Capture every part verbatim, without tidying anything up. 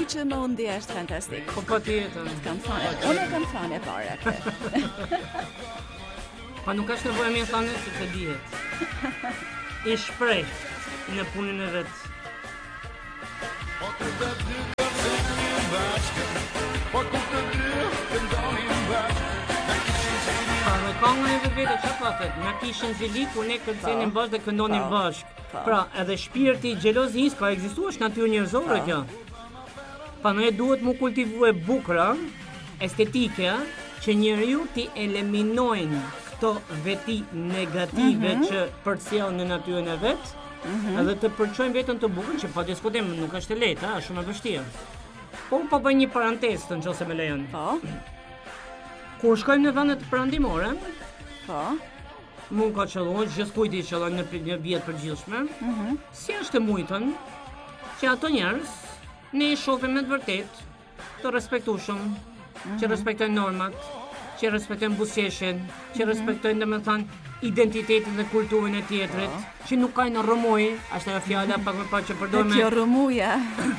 që më undi është fantastik. Po patjetër. Kam thënë, unë e kam thënë e para këtë. Pa nuk është nevojë më thënë sepse dihet. I shpreh në punën e vet. Këngën e vetë që patet, na kishin zili ku ne kërcenim bashkë dhe këndonim bashkë. Pra, edhe shpirti i xhelozisë ka ekzistuar në natyrë njerëzore kjo. Pa ne duhet mu kultivue bukra, estetike, që njeriu ti eliminojnë këto veti negative mm-hmm. që përcjell në natyrën e vet, mm-hmm. edhe të përçojnë veten të bukur, që pa diskutim nuk është e lehtë, është shumë e vështirë. Po po bëj një parantezë nëse më lejon. Po. Kur shkojmë në vende të perëndimore, po, mund ka qëlluar, gjithë kujti qëllon në një vjetë përgjithshme, mhm, si është e mujtën që ato njerëz ne i shohim me të vërtet të respektueshëm, mm-hmm. që respektojnë normat, që respektojnë buzëqeshjen, që mm-hmm. respektojnë domethënë identitetin dhe kulturën e tjetrit, oh. që nuk kanë rrëmuj, është ajo fjala pak më parë që përdor me kjo rrëmuja.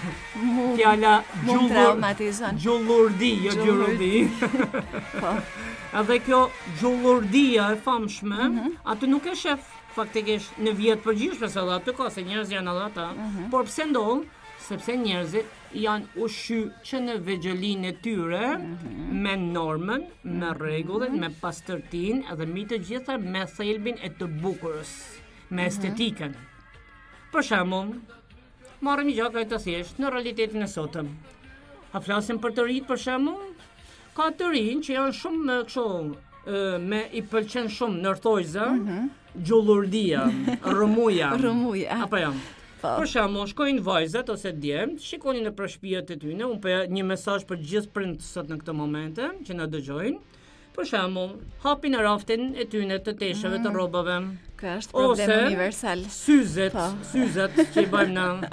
Fjala mund traumatizon. Gjullurdi, jo gjururdi. Po. Edhe kjo gjullurdia e famshme, mm-hmm. aty nuk e shef faktikisht në vjet përgjithshme se aty ka se njerëz janë edhe ata, mm-hmm. por pse ndodh? Sepse njerëzit janë ushqy që në vegjëlinë e tyre, mm-hmm. me normën, me rregullet, mm-hmm. me pastërtinë edhe mbi të gjitha me thelbin e të bukurës, me mm-hmm. estetikën. Për shembull, marrim një gjë të thjeshtë në realitetin e sotëm. A flasim për të rinj për shembull? Ka të rinj që janë shumë kështu me i pëlqen shumë nërthojza, mm-hmm. gjullurdia, rrëmuja. Rrëmuja. Apo jo? Po. Për shembull, shkojnë vajzat ose djemt, shikonin nëpër shtëpiat e tyre, unë për një mesazh për gjithë prindësat në këtë moment që na dëgjojnë. Për shembull, hapin raftin e tyre të teshave, mm. të rrobave. Ky është problem ose universal. Syzet, syzet që i bëjmë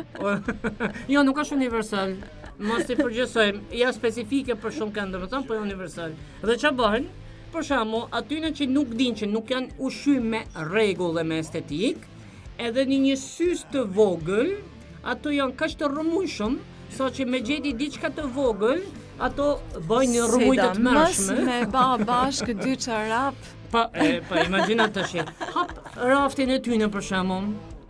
na. Jo, nuk është universal. Mos i përgjithsojmë, ja specifike për shumë këndë, domethënë, po jo universal. Dhe ç'a bëjnë? Për shembull, atyre që nuk dinë që nuk janë ushqyer me rregull dhe me estetik, edhe një një sys të vogël, ato janë kaq të rrëmujshëm, saqë me gjeti diçka të vogël, ato bëjnë një rrëmuj të tmerrshme. Me ba bashkë dy çorap. Pa, e, pa imagjino tash. Hap raftin e tyre për shembull.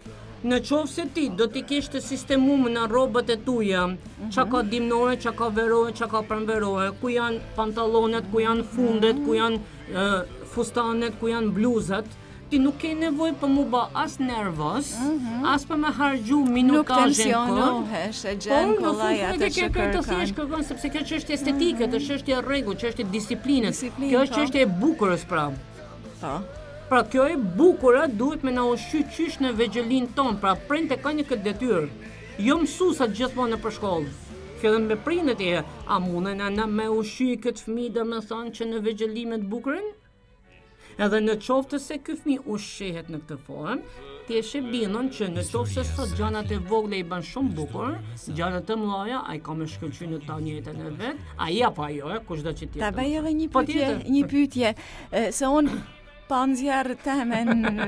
Në qoftë se ti do t'i kesh të sistemuar në rrobat e tuja, mm-hmm. çka ka dimnore, çka ka verore, çka ka pranverore, ku janë pantallonet, ku janë fundet, mm-hmm. ku janë uh, fustanet, ku janë bluzat. Ti nuk ke nevojë për mu bë as nervoz, mm-hmm. as për me harxhu minutazhin kohë. Nuk tensionohesh, e gjen kollaj atë që kërkon. Po, nuk kërkon sepse kjo çështje estetike, është çështje rregull, çështje disiplinës. Kjo është çështje e bukurës pra. Po. Pra kjo e bukura duhet me na ushqy qysh në vegjëlinë tonë, pra prindët kanë një këtë detyrë. Jo mësuesat gjithmonë në shkollë. Fillon me prindët e, a munden ana me ushqy këtë fëmijë domethënë që në vegjëlinë të bukurën? Edhe në qoftë se ky fëmijë ushqehet në këtë formë, ti e shebinën që në qoftë se sot gjanat e vogla i bën shumë bukur, gjanat e mëdha ai ka më shkëlqyer në ta njëjtën e vet, ai apo ajo, kushdo që tjetër. Ta bëj edhe një pyetje, një pyetje, se un pa nxjerr temën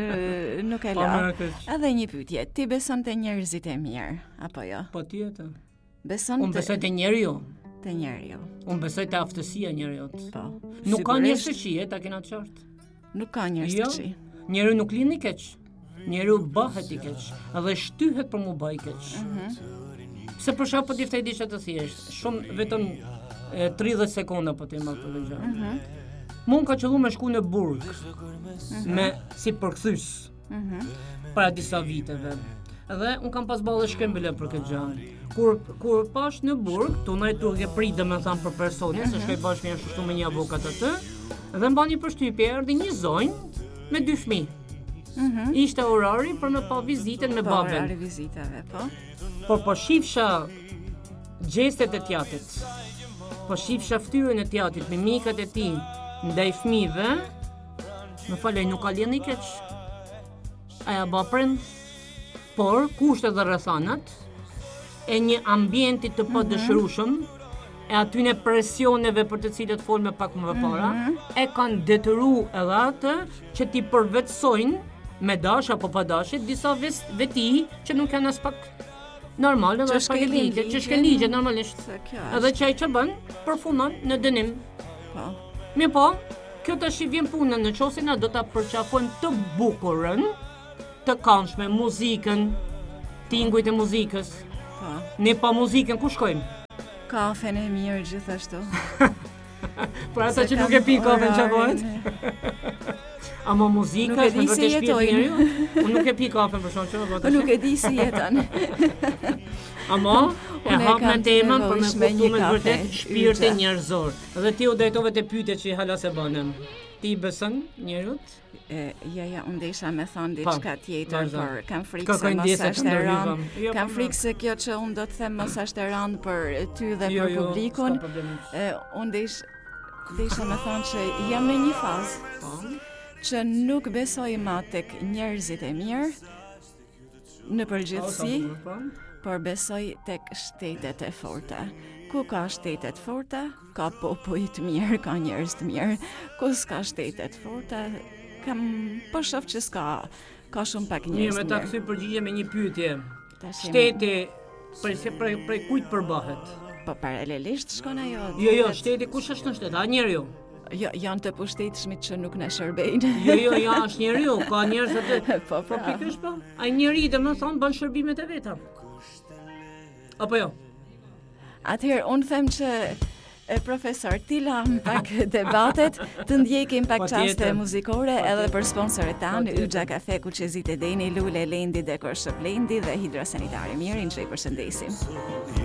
nuk e la. Edhe një pyetje, ti beson te njerëzit e mirë apo jo? Patjetër. Beson te Unë besoj te njeriu. Te njeriu. Unë besoj te aftësia e njeriu. Po. Nuk ka njerëz të qije, ta kena të qartë. Nuk ka njerëz të qij. Njeriu nuk lind i keq. Njeriu bëhet i keq, edhe shtyhet për mu bë i keq. Mhm. Pse për shkak po ti ftej diçka të thjeshtë, shumë vetëm tridhjetë sekonda po ti më këtë gjë. Mhm. Mund ka qëllu me shku në burg, mm-hmm. me si përkthys, mm-hmm. para disa viteve. Dhe unë kam pas ballë shkembele për këtë gjë. Kur kur pash në burg, tunaj turke prit domethënë për personin, mm-hmm. se shkoj bashkë me ashtu me një avokat atë, dhe mbani përshtypje erdhi një zonjë me dy fëmijë. Mm-hmm. Ishte orari për me pa vizitën me babën. Po, orari vizitave, po. Por po shifsha gjestet e tjatit. Po shifsha fytyrën e tjatit, mimikat e tij. Ndaj fëmijëve, më falej, nuk ka lënë i keq. Aja ba prind, por kushtet dhe rrethanat e një ambienti të padëshirueshëm, mm-hmm. e atyne presioneve për të cilët fol me pak më para, mm-hmm. e kanë detyruar edhe atë që ti përvetësojnë me dash apo pa dash disa veti që nuk kanë as pak Normal, edhe është pak e ligje, që shke ligje normalisht. Edhe që ai që bën, përfundon në dënim. Po. Mirë po, kjo tash i vjen punën në qoftë se na do ta përqafojmë të bukurën, të këndshme, muzikën, tingujt e muzikës. Po. Ne pa muzikën ku shkojmë? Kafen e mirë gjithashtu. Por ata që nuk e pi kafen çfarë bëhet? Ama muzika është me vërtet shpirti i njeriu. Unë nuk e pi kafen për shkak të Po nuk e di si jeton. Ama e hap me temën për me kuptuar me vërtet shpirtin njerëzor. Dhe ti u drejtove te pyetjet që hala se bënën. Ti i beson njerëzit? E, ja, ja, unë desha me thonë diçka tjetër, vazhdo. por kam frikë se mos është e rëndë. Jo, Kam po, frikë se kjo që unë do të them mos është e rëndë për ty dhe Jo, për jo, publikun. s'ka problem. E, unë desh, desha me thonë që jam në një fazë Po. që nuk besoj ma tek njerëzit e mirë në përgjithësi, Po, por besoj tek shtetet e forta. Ku ka shtetet forta, ka popull të mirë, ka njerëz të mirë. Ku s'ka shtetet forta, kam po shoh që s'ka ka shumë pak Mirë, njerëz me të ta mirë. kthy përgjigje me një pyetje. Tash jemi- Shteti prej prej prej kujt përbahet? Po paralelisht shkon ajo. Jo, jo, vetë- shteti kush është në shtet? A njeriu? Jo, janë të pushtetshmit që nuk na shërbejnë. Jo, jo, ja, është njeriu, ka njerëz atë. Po, Po pra. pikërisht po. Ai njeri domethënë bën shërbimet e veta. Apo jo? Atëherë unë them që e profesor, ti lam pak debatet, të ndjekim pak Po, çaste tjetër. muzikore Po, edhe tjetër. për sponsorët tanë, Po, Yxha Kafe, Kuqezit e Deni, Lule Lendi dhe Korshop Lendi dhe Hidrosanitari Mirin, që i përshëndesim.